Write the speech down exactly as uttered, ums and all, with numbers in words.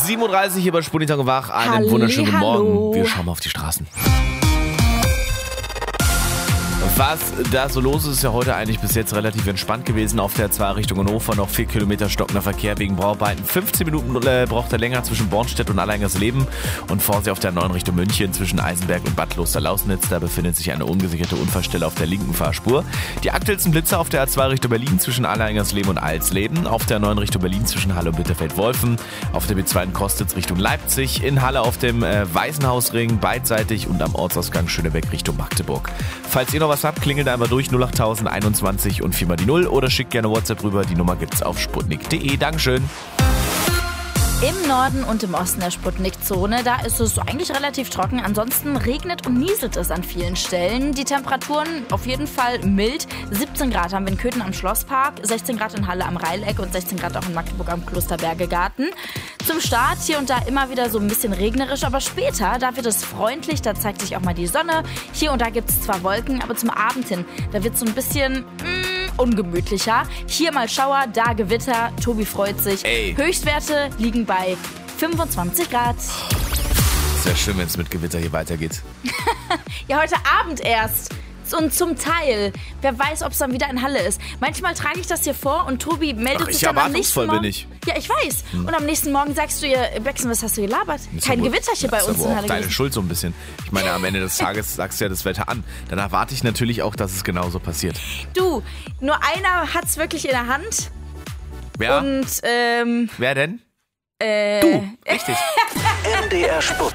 siebenunddreißig hier bei Sputnik wach. Einen Halli, wunderschönen guten hallo. Morgen. Wir schauen mal auf die Straßen. Was da so los ist, ist ja heute eigentlich bis jetzt relativ entspannt gewesen. Auf der A zwei Richtung Hannover noch vier Kilometer stockender Verkehr wegen Bauarbeiten. fünfzehn Minuten äh, braucht er länger zwischen Bornstedt und Alleingers-Leben. Und vor sich auf der neuen Richtung München zwischen Eisenberg und Bad Kloster-Lausnitz. Da befindet sich eine ungesicherte Unfallstelle auf der linken Fahrspur. Die aktuellsten Blitze auf der A zwei Richtung Berlin zwischen Alleingers-Leben und Alsleben. Auf der neuen Richtung Berlin zwischen Halle und Bitterfeld-Wolfen. Auf der B zwei in Kostitz Richtung Leipzig. In Halle auf dem äh, Waisenhausring beidseitig und am Ortsausgang Schönebeck Richtung Magdeburg. Falls ihr noch was habt, klingelt einfach durch null acht null null einundzwanzig und viermal die null oder schickt gerne WhatsApp rüber. Die Nummer gibt's auf sputnik punkt de. Dankeschön. Im Norden und im Osten der Sputnik-Zone, da ist es eigentlich relativ trocken. Ansonsten regnet und nieselt es an vielen Stellen. Die Temperaturen auf jeden Fall mild. siebzehn Grad haben wir in Köthen am Schlosspark, sechzehn Grad in Halle am Reileck und sechzehn Grad auch in Magdeburg am Klosterbergegarten. Zum Start hier und da immer wieder so ein bisschen regnerisch, aber später, da wird es freundlich, da zeigt sich auch mal die Sonne. Hier und da gibt es zwar Wolken, aber zum Abend hin, da wird es so ein bisschen mm, ungemütlicher. Hier mal Schauer, da Gewitter. Tobi freut sich. Ey. Höchstwerte liegen bei fünfundzwanzig Grad. Sehr schön, wenn es mit Gewitter hier weitergeht. Ja, heute Abend erst. Und zum Teil. Wer weiß, ob es dann wieder in Halle ist. Manchmal trage ich das hier vor und Tobi meldet Ach, sich ich dann am nächsten erwartungsvoll Morgen. bin ich. Ja, ich weiß. Hm. Und am nächsten Morgen sagst du ihr, Becksen, was hast du gelabert? Kein Gewitter hier bei ist uns aber in auch Halle deine gewesen. Schuld so ein bisschen. Ich meine, am Ende des Tages sagst du ja das Wetter an. Dann erwarte ich natürlich auch, dass es genauso passiert. Du, nur einer hat's wirklich in der Hand. Wer? Und, ähm... Wer denn? Äh... Du, richtig. M D R Sport.